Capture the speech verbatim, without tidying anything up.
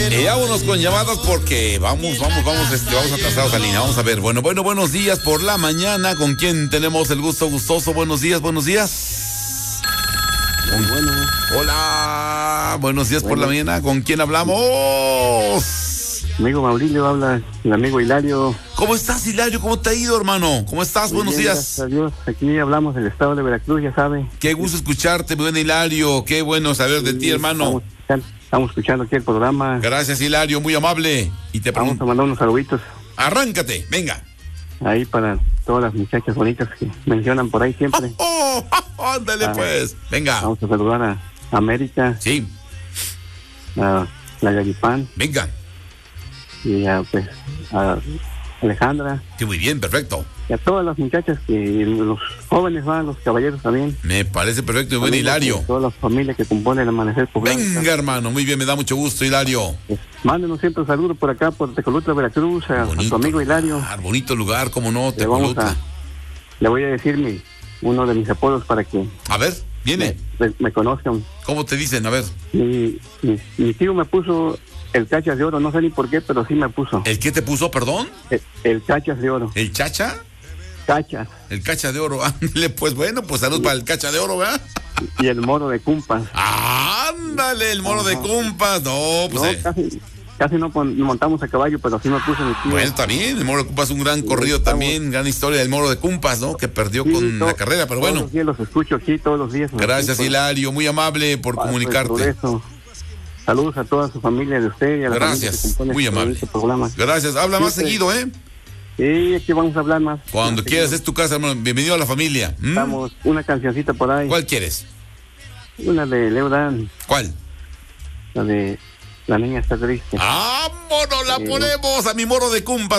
Eh, vámonos con llamadas porque vamos, vamos, vamos, este, vamos atrasados a línea. Vamos a ver. Bueno, bueno, buenos días por la mañana. ¿Con quién tenemos el gusto gustoso? Buenos días, buenos días. Muy bueno. Hola, buenos días Bueno. por la mañana. ¿Con quién hablamos? Amigo Maurilio, habla el amigo Hilario. ¿Cómo estás, Hilario? ¿Cómo te ha ido, hermano? ¿Cómo estás? Muy Buenos bien, días. Gracias a Dios. Aquí hablamos del estado de Veracruz, ya sabe. Qué gusto escucharte, mi buen Hilario. Qué bueno saber de ti, hermano. Estamos, estamos escuchando aquí el programa. Gracias, Hilario, muy amable. Y te Vamos pregunto, a mandar unos saluditos arráncate, venga. ahí para todas las muchachas bonitas que mencionan por ahí siempre. Oh, oh, oh, ándale, Ah. pues. Venga. Vamos a saludar a América, Sí, a la Garipán venga. y a, pues, a Alejandra Sí, muy bien, perfecto. y a todas las muchachas, que los jóvenes van, los caballeros también. Me parece perfecto, mi buen Saludos Hilario. a toda la familia que compone el Amanecer Poblano. Venga, hermano, muy bien, me da mucho gusto, Hilario. Pues, mándenos siempre un saludo por acá, por Tecolutla, Veracruz, a, a tu amigo Hilario. lugar, bonito lugar, como no, Le, vamos Tecolutla. a, le voy a decir mi, uno de mis apodos para que A ver, viene. me, me conozcan. ¿Cómo te dicen? A ver, Mi, mi, mi tío me puso el Cachas de Oro, no sé ni por qué, pero sí me puso. ¿el qué te puso, perdón? El, el Cachas de Oro. ¿El chacha? Cachas. El cacha de oro. Ándale, pues bueno, pues salud para el cacha de oro, ¿verdad? Y el moro de Cumpas. Ándale, el mono de compas. No, pues. No, eh. casi, casi no pon- montamos a caballo, pero sí me puso mi tío. Bueno, está bien, el Moro de Cumpas es un gran corrido estamos- también, gran historia del Moro de Cumpas, ¿no? Que perdió Sí, con to- la carrera, pero Todos bueno. los días los escucho aquí, todos los días. Gracias, Aquí, Hilario, muy amable por por- comunicarte. por eso. Saludos a toda su familia de usted y a la Gracias, familia que compone muy este amable. bonito programa. Gracias, habla más Siempre- seguido, ¿eh? Sí, aquí vamos a hablar más. Cuando Más quieras, seguido. es tu casa, hermano. Bienvenido a la familia. ¿Mm? Estamos una cancioncita por ahí. ¿Cuál quieres? Una de Leo Dan, ¿Cuál? la de La niña está triste. ¡Vámonos! La Sí. ponemos a mi Moro de Cumpas.